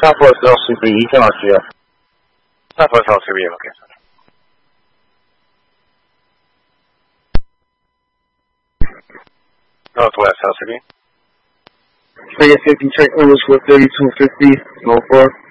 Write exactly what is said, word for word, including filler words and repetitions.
Southwest L C B, you can R C F. Southwest L C B, okay. Northwest L C B. Vegas fifty, check English with thirty-two fifty, go for it.